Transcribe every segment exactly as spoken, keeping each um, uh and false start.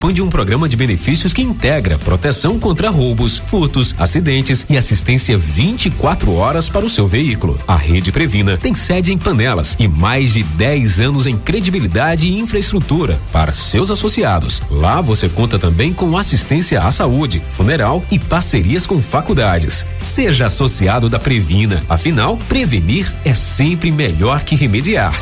de um programa de benefícios que integra proteção contra roubos, furtos, acidentes e assistência vinte e quatro horas para o seu veículo. A Rede Previna tem sede em Panelas e mais de dez anos em credibilidade e infraestrutura para seus associados. Lá você conta também com assistência à saúde, funeral e parcerias com faculdades. Seja associado da Previna, afinal, prevenir é sempre melhor que remediar.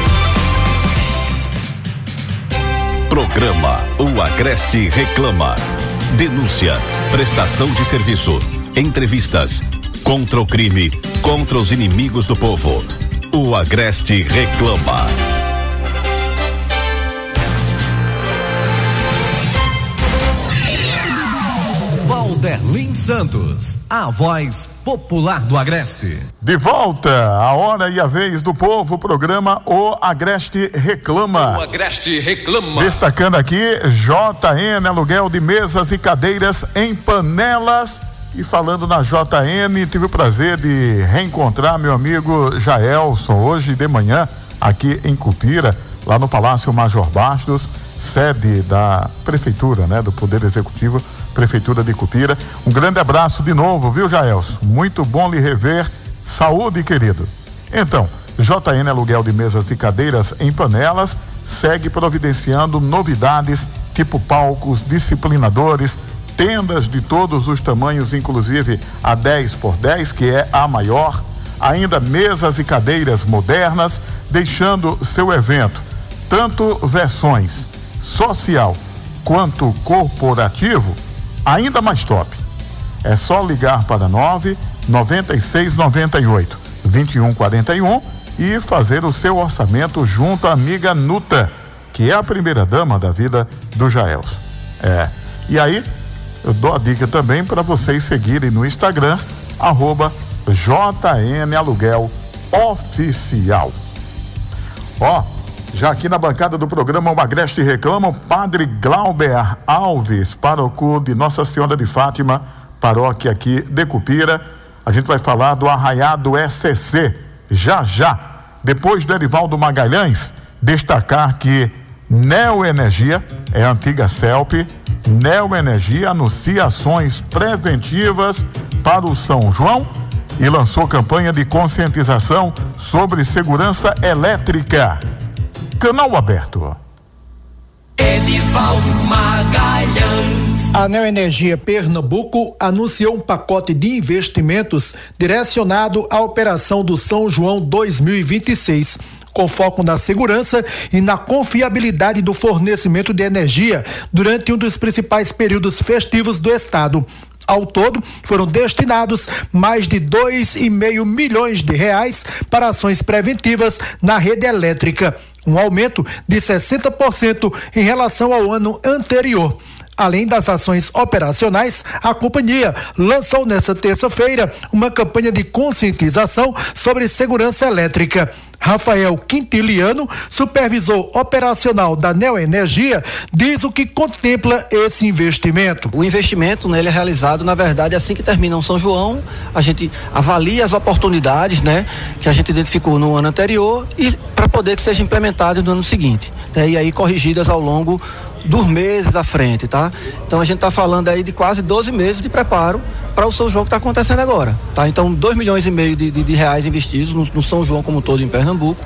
Programa O Agreste Reclama. Denúncia, prestação de serviço, entrevistas, contra o crime, contra os inimigos do povo. O Agreste Reclama. Valderlin Santos, a voz popular do Agreste. De volta, a hora e a vez do povo, programa O Agreste Reclama. O Agreste Reclama. Destacando aqui, J N, aluguel de mesas e cadeiras em Panelas. E falando na J N, tive o prazer de reencontrar meu amigo Jaelson, hoje de manhã, aqui em Cupira, lá no Palácio Major Bastos, sede da Prefeitura, né, do Poder Executivo, Prefeitura de Cupira. Um grande abraço de novo, viu, Jaelson? Muito bom lhe rever. Saúde, querido. Então, J N Aluguel de Mesas e Cadeiras em Panelas segue providenciando novidades, tipo palcos, disciplinadores, tendas de todos os tamanhos, inclusive a dez por dez, que é a maior, ainda mesas e cadeiras modernas, deixando seu evento, tanto versões social quanto corporativo, ainda mais top. É só ligar para nove noventa e seis noventa e oito vinte e um quarenta e um e fazer o seu orçamento junto à amiga Nuta, que é a primeira dama da vida do Jaelson. É. E aí, eu dou a dica também para vocês seguirem no Instagram, arroba J N Aluguel Oficial. Ó, já aqui na bancada do programa O Agreste Reclama, o Padre Glauber Alves, paróquio de Nossa Senhora de Fátima, paróquia aqui de Cupira. A gente vai falar do Arraiado S C, já já. Depois do Erivaldo Magalhães, destacar que Neoenergia, é a antiga CELP, Neoenergia anuncia ações preventivas para o São João e lançou campanha de conscientização sobre segurança elétrica. Canal aberto. Edivaldo Magalhães. A Neoenergia Pernambuco anunciou um pacote de investimentos direcionado à operação do São João dois mil e vinte e seis, com foco na segurança e na confiabilidade do fornecimento de energia durante um dos principais períodos festivos do estado. Ao todo, foram destinados mais de dois e meio milhões de reais para ações preventivas na rede elétrica, um aumento de sessenta por cento em relação ao ano anterior. Além das ações operacionais, a companhia lançou nesta terça-feira uma campanha de conscientização sobre segurança elétrica. Rafael Quintiliano, supervisor operacional da Neoenergia, diz o que contempla esse investimento. O investimento, né, ele é realizado, na verdade, assim que termina o São João, a gente avalia as oportunidades, né, que a gente identificou no ano anterior e para poder que seja implementado no ano seguinte, né, e aí corrigidas ao longo dos meses à frente, tá? Então a gente está falando aí de quase doze meses de preparo para o São João que está acontecendo agora, tá? Então dois milhões e meio de, de, de reais investidos no, no São João como todo em Pernambuco.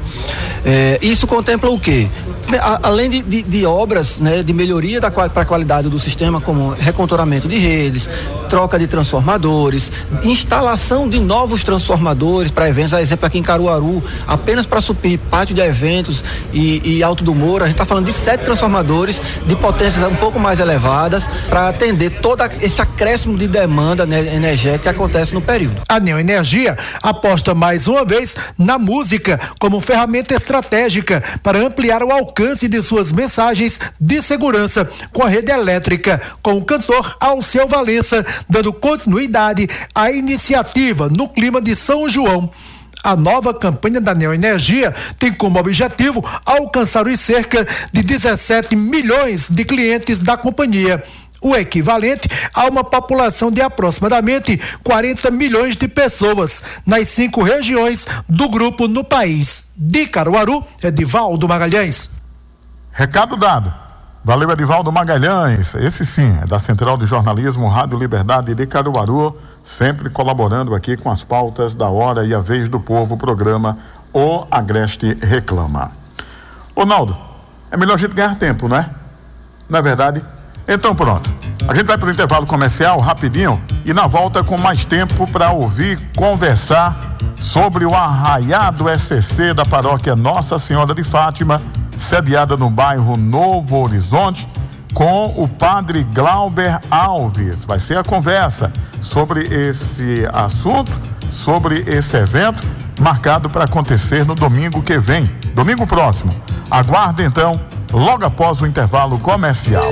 É, isso contempla o quê? A, além de, de, de obras, né, de melhoria da, para a qualidade do sistema, como recontoramento de redes, troca de transformadores, instalação de novos transformadores para eventos, a exemplo aqui em Caruaru, apenas para suprir pátio de eventos e, e Alto do Moura, a gente está falando de sete transformadores de potências um pouco mais elevadas para atender todo esse acréscimo de demanda, né, energética que acontece no período. A Neoenergia aposta mais uma vez na música como ferramenta estratégica para ampliar o alcance de suas mensagens de segurança com a rede elétrica, com o cantor Alceu Valença dando continuidade à iniciativa no clima de São João. A nova campanha da Neoenergia tem como objetivo alcançar os cerca de dezessete milhões de clientes da companhia, o equivalente a uma população de aproximadamente quarenta milhões de pessoas nas cinco regiões do grupo no país. De Caruaru, Edivaldo Magalhães. Recado dado. Valeu, Edivaldo Magalhães, esse sim, é da Central de Jornalismo Rádio Liberdade de Caruaru, sempre colaborando aqui com as pautas da hora e a vez do povo, o programa O Agreste Reclama. Ronaldo, é melhor a gente ganhar tempo, não é? Não é verdade? Então pronto, a gente vai para o intervalo comercial rapidinho e na volta com mais tempo para ouvir, conversar sobre o arraiado S C C da paróquia Nossa Senhora de Fátima, sediada no bairro Novo Horizonte, com o padre Glauber Alves. Vai ser a conversa sobre esse assunto, sobre esse evento, marcado para acontecer no domingo que vem, domingo próximo. Aguarde então, logo após o intervalo comercial.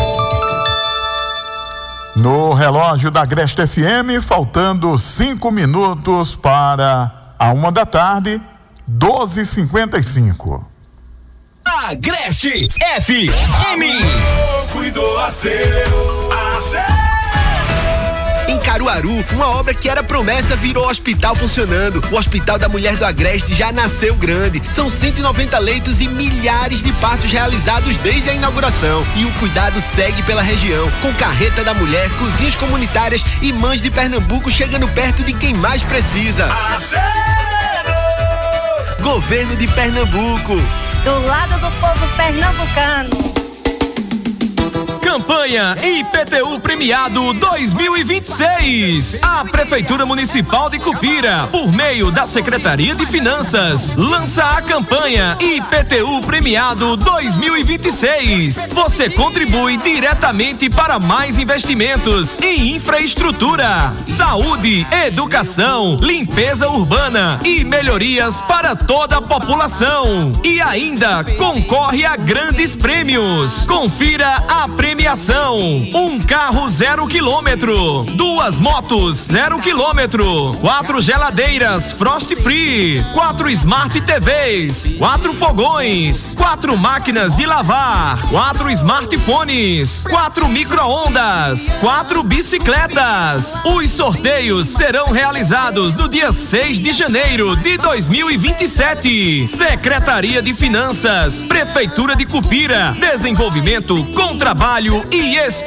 No relógio da Agreste F M, faltando cinco minutos para a uma da tarde, doze e cinquenta e cinco. Agreste F M. Cuidou a seu, a seu. Em Caruaru, uma obra que era promessa virou hospital funcionando. O Hospital da Mulher do Agreste já nasceu grande. São cento e noventa leitos e milhares de partos realizados desde a inauguração. E o cuidado segue pela região, com carreta da mulher, cozinhas comunitárias e mães de Pernambuco chegando perto de quem mais precisa. Acero! Governo de Pernambuco. Do lado do povo pernambucano. Campanha I P T U Premiado dois mil e vinte e seis. A Prefeitura Municipal de Cupira, por meio da Secretaria de Finanças, lança a campanha I P T U Premiado dois mil e vinte e seis. Você contribui diretamente para mais investimentos em infraestrutura, saúde, educação, limpeza urbana e melhorias para toda a população. E ainda concorre a grandes prêmios. Confira a premiação. Um carro zero quilômetro, duas motos zero quilômetro, quatro geladeiras Frost Free, quatro Smart T Vs, quatro fogões, quatro máquinas de lavar, quatro smartphones, quatro micro-ondas, quatro bicicletas. Os sorteios serão realizados no dia seis de janeiro de dois mil e vinte e sete. Secretaria de Finanças, Prefeitura de Cupira, Desenvolvimento com Trabalho e Experiência.